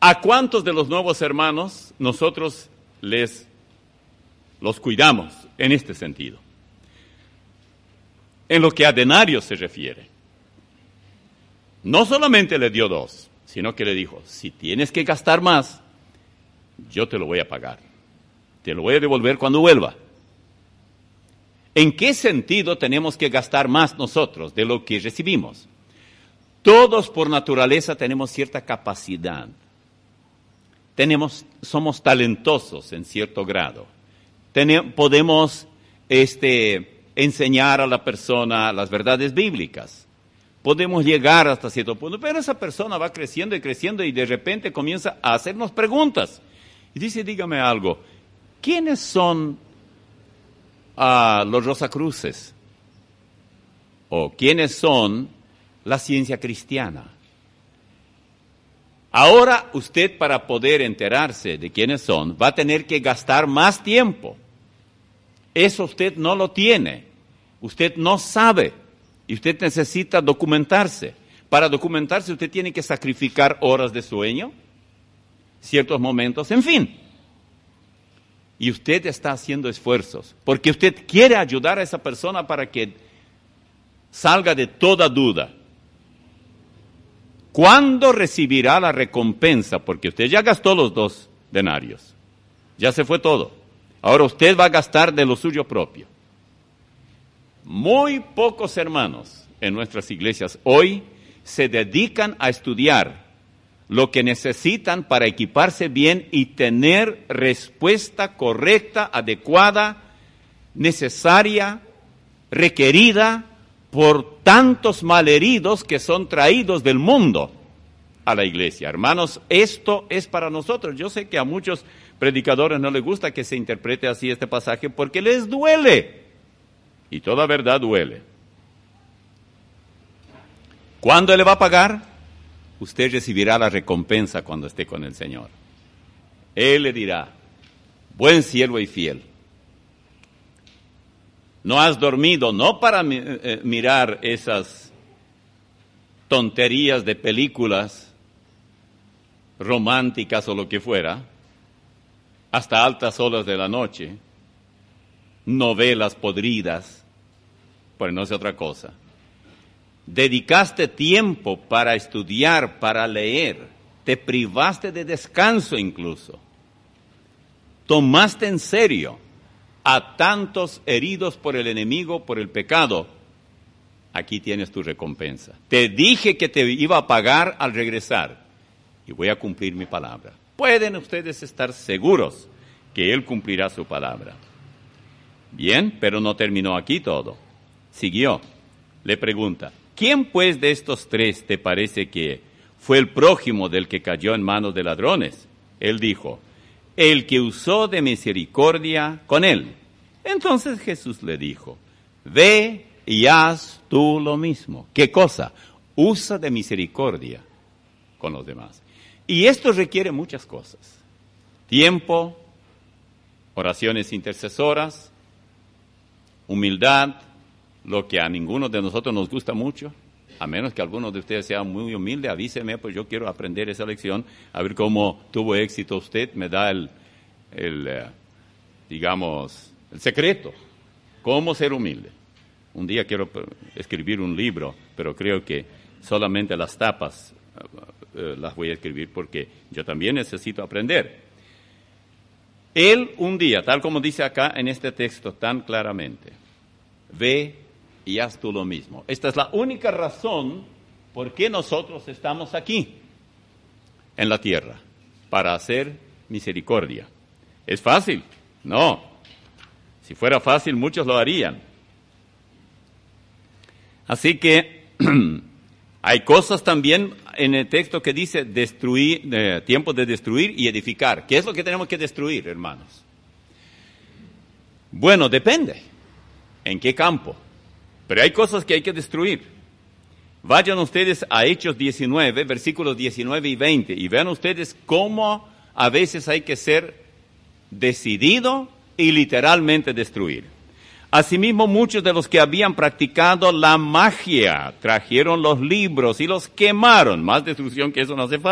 ¿A cuántos de los nuevos hermanos nosotros los cuidamos en este sentido? En lo que a denarios se refiere. No solamente le dio 2, sino que le dijo, si tienes que gastar más, yo te lo voy a pagar. Te lo voy a devolver cuando vuelva. ¿En qué sentido tenemos que gastar más nosotros de lo que recibimos? Todos por naturaleza tenemos cierta capacidad. Somos talentosos en cierto grado. Podemos enseñar a la persona las verdades bíblicas. Podemos llegar hasta cierto punto, pero esa persona va creciendo y creciendo y de repente comienza a hacernos preguntas. Y dice, dígame algo, ¿quiénes son los Rosacruces? ¿O quiénes son la ciencia cristiana? Ahora usted, para poder enterarse de quiénes son, va a tener que gastar más tiempo. Eso usted no lo tiene. Usted no sabe. Y usted necesita documentarse. Para documentarse usted tiene que sacrificar horas de sueño, ciertos momentos, en fin. Y usted está haciendo esfuerzos, porque usted quiere ayudar a esa persona para que salga de toda duda. ¿Cuándo recibirá la recompensa? Porque usted ya gastó los 2 denarios. Ya se fue todo. Ahora usted va a gastar de lo suyo propio. Muy pocos hermanos en nuestras iglesias hoy se dedican a estudiar lo que necesitan para equiparse bien y tener respuesta correcta, adecuada, necesaria, requerida por tantos malheridos que son traídos del mundo a la iglesia. Hermanos, esto es para nosotros. Yo sé que a muchos predicadores no les gusta que se interprete así este pasaje porque les duele. Y toda verdad duele. ¿Cuándo le va a pagar? Usted recibirá la recompensa cuando esté con el Señor. Él le dirá, buen siervo y fiel. No has dormido, no para mirar esas tonterías de películas románticas o lo que fuera, hasta altas horas de la noche, novelas podridas, pues no es otra cosa. Dedicaste tiempo para estudiar, para leer, te privaste de descanso incluso. Tomaste en serio a tantos heridos por el enemigo, por el pecado. Aquí tienes tu recompensa. Te dije que te iba a pagar al regresar y voy a cumplir mi palabra. Pueden ustedes estar seguros que Él cumplirá su palabra. Bien, pero no terminó aquí todo. Siguió. Le pregunta, ¿quién pues de estos 3 te parece que fue el prójimo del que cayó en manos de ladrones? Él dijo, el que usó de misericordia con él. Entonces Jesús le dijo, ve y haz tú lo mismo. ¿Qué cosa? Usa de misericordia con los demás. Y esto requiere muchas cosas. Tiempo, oraciones intercesoras, humildad, lo que a ninguno de nosotros nos gusta mucho, a menos que alguno de ustedes sea muy humilde, avíseme, pues yo quiero aprender esa lección, a ver cómo tuvo éxito usted, me da el secreto, cómo ser humilde. Un día quiero escribir un libro, pero creo que solamente las tapas las voy a escribir porque yo también necesito aprender. Él un día, tal como dice acá en este texto tan claramente, ve y haz tú lo mismo. Esta es la única razón por qué nosotros estamos aquí, en la tierra, para hacer misericordia. ¿Es fácil? No. Si fuera fácil, muchos lo harían. Así que hay cosas también en el texto que dice destruir, tiempo de destruir y edificar. ¿Qué es lo que tenemos que destruir, hermanos? Bueno, depende. ¿En qué campo? Pero hay cosas que hay que destruir. Vayan ustedes a Hechos 19, versículos 19 y 20, y vean ustedes cómo a veces hay que ser decidido y literalmente destruir. Asimismo, muchos de los que habían practicado la magia trajeron los libros y los quemaron. Más destrucción que eso no hace falta.